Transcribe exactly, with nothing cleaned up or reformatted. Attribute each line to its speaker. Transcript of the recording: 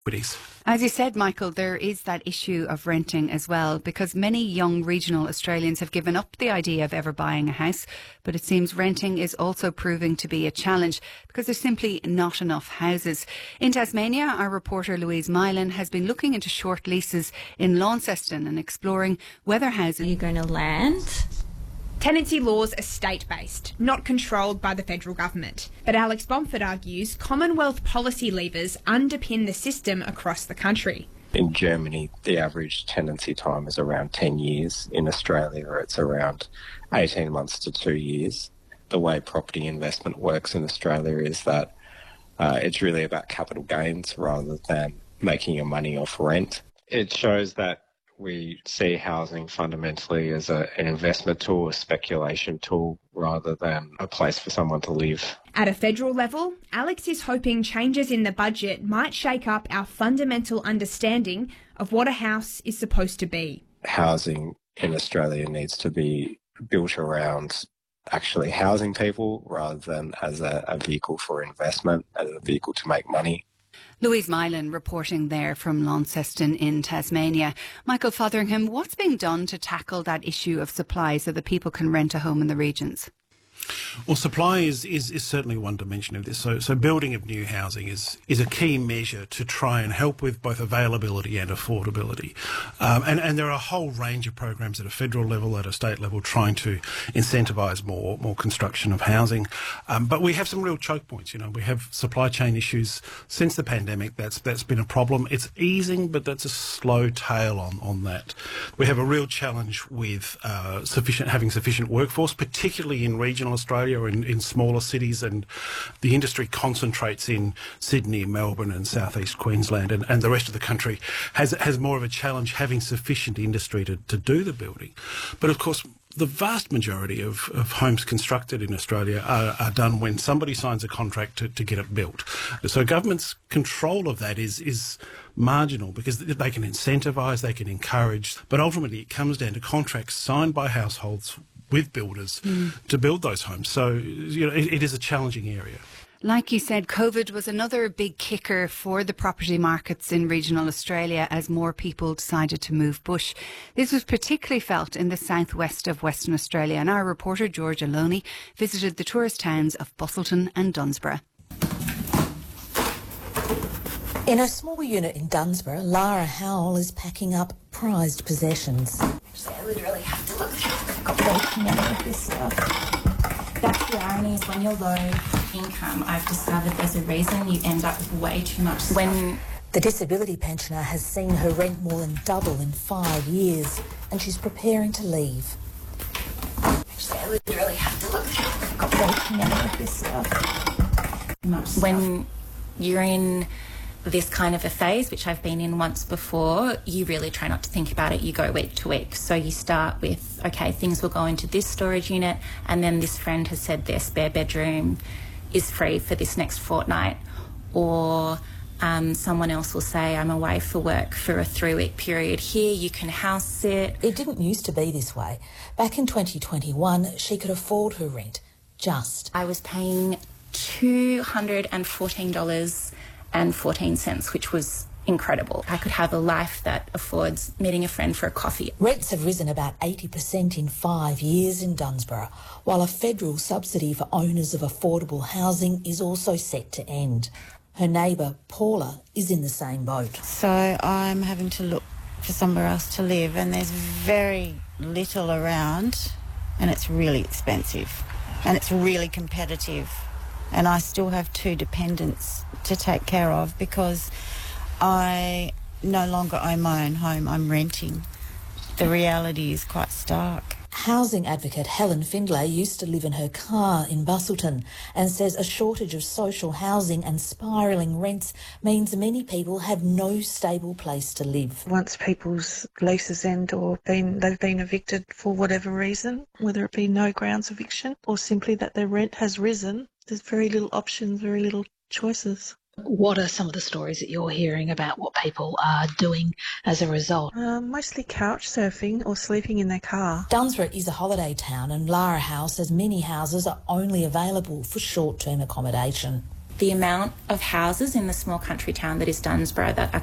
Speaker 1: equities.
Speaker 2: As you said, Michael, there is that issue of renting as well, because many young regional Australians have given up the idea of ever buying a house. But it seems renting is also proving to be a challenge because there's simply not enough houses. In Tasmania, our reporter Louise Mylan has been looking into short leases in Launceston and exploring whether houses...
Speaker 3: Are you going to land?
Speaker 4: Tenancy laws are state-based, not controlled by the federal government. But Alex Bomford argues Commonwealth policy levers underpin the system across the country.
Speaker 5: In Germany, the average tenancy time is around ten years. In Australia, it's around eighteen months to two years. The way property investment works in Australia is that uh, it's really about capital gains rather than making your money off rent. It shows that we see housing fundamentally as a, an investment tool, a speculation tool, rather than a place for someone to live.
Speaker 4: At a federal level, Alex is hoping changes in the budget might shake up our fundamental understanding of what a house is supposed to be.
Speaker 5: Housing in Australia needs to be built around actually housing people rather than as a, a vehicle for investment, as a vehicle to make money.
Speaker 2: Louise Mylan reporting there from Launceston in Tasmania. Michael Fotheringham, what's being done to tackle that issue of supply so that people can rent a home in the regions?
Speaker 1: Well, supply is, is, is certainly one dimension of this. So, so building of new housing is, is a key measure to try and help with both availability and affordability. Um, and, and there are a whole range of programs at a federal level, at a state level, trying to incentivise more, more construction of housing. Um, but we have some real choke points. You know, we have supply chain issues since the pandemic. That's, that's been a problem. It's easing, but that's a slow tail on, on that. We have a real challenge with uh, sufficient, having sufficient workforce, particularly in regional Australia or in, in smaller cities, and the industry concentrates in Sydney, Melbourne and southeast Queensland, and, and the rest of the country has has more of a challenge having sufficient industry to, to do the building. But of course, the vast majority of, of homes constructed in Australia are, are done when somebody signs a contract to, to get it built. So government's control of that is is marginal because they can incentivise, they can encourage, but ultimately it comes down to contracts signed by households with builders mm. to build those homes. So, you know, it, it is a challenging area.
Speaker 2: Like you said, COVID was another big kicker for the property markets in regional Australia as more people decided to move bush. This was particularly felt in the southwest of Western Australia, and our reporter George Aloney visited the tourist towns of Busselton and Dunsborough.
Speaker 6: In her small unit in Dunsborough, Lara Howell is packing up prized possessions.
Speaker 3: Actually, I literally have to look through. I've got way too many of this stuff. That's the irony, is when you're low income, I've discovered there's a reason you end up with way too much stuff. When
Speaker 6: the disability pensioner has seen her rent more than double in five years, and she's preparing to leave.
Speaker 3: Actually, I literally have to look through. I've got way too many of this stuff. Much stuff. When you're in this kind of a phase, which I've been in once before, you really try not to think about it. You go week to week. So you start with, okay, things will go into this storage unit, and then this friend has said their spare bedroom is free for this next fortnight, or um, someone else will say, I'm away for work for a three-week period. Here, you can house sit.
Speaker 6: It didn't used to be this way. Back in twenty twenty-one, she could afford her rent. Just.
Speaker 3: I was paying two hundred fourteen dollars and fourteen cents, which was incredible. I could have a life that affords meeting a friend for a coffee.
Speaker 6: Rents have risen about eighty percent in five years in Dunsborough, while a federal subsidy for owners of affordable housing is also set to end. Her neighbour, Paula, is in the same boat.
Speaker 7: So I'm having to look for somewhere else to live, and there's very little around, and it's really expensive, and it's really competitive. And I still have two dependents to take care of because I no longer own my own home, I'm renting. The reality is quite stark.
Speaker 6: Housing advocate Helen Findlay used to live in her car in Busselton and says a shortage of social housing and spiralling rents means many people have no stable place to live.
Speaker 8: Once people's leases end or been, they've been evicted for whatever reason, whether it be no grounds eviction or simply that their rent has risen, there's very little options, very little choices.
Speaker 9: What are some of the stories that you're hearing about what people are doing as a result?
Speaker 8: Uh, mostly couch surfing or sleeping in their car.
Speaker 6: Dunsborough is a holiday town, and Lara House says many houses are only available for short-term accommodation.
Speaker 3: The amount of houses in the small country town that is Dunsborough that are